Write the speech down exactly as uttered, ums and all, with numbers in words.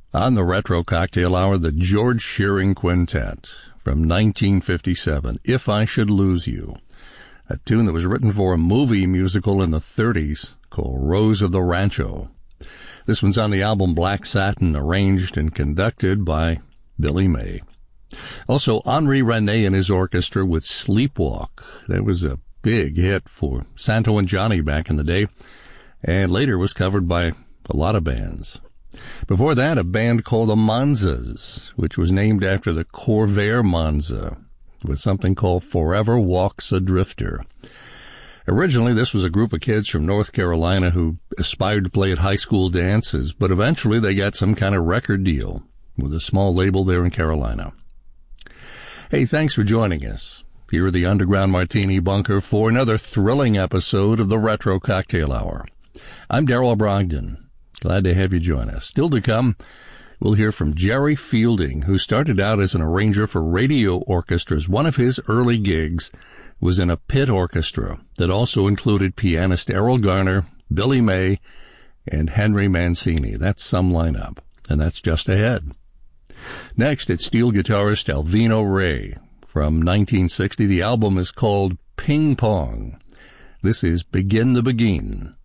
On the Retro Cocktail Hour, the George Shearing Quintet from nineteen fifty-seven, If I Should Lose You, a tune that was written for a movie musical in the thirties called Rose of the Rancho. This one's on the album Black Satin, arranged and conducted by Billy May. Also, Henri René and his orchestra with Sleepwalk. That was a big hit for Santo and Johnny back in the day, and later was covered by a lot of bands. Before that, a band called the Monzas, which was named after the Corvair Monza, with something called Forever Walks a Drifter. Originally, this was a group of kids from North Carolina who aspired to play at high school dances, but eventually they got some kind of record deal with a small label there in Carolina. Hey, thanks for joining us here at the Underground Martini Bunker for another thrilling episode of the Retro Cocktail Hour. I'm Darrell Brogdon. Glad to have you join us. Still to come, we'll hear from Jerry Fielding, who started out as an arranger for radio orchestras. One of his early gigs was in a pit orchestra that also included pianist Errol Garner, Billy May, and Henry Mancini. That's some lineup, and that's just ahead. Next, it's steel guitarist Alvino Rey from nineteen sixty. The album is called Ping Pong. This is Begin the Begin.